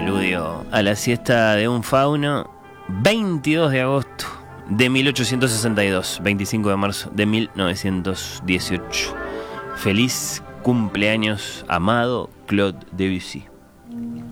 preludio a la siesta de un fauno, 22 de agosto de 1862, 25 de marzo de 1918. Feliz cumpleaños, amado Claude Debussy.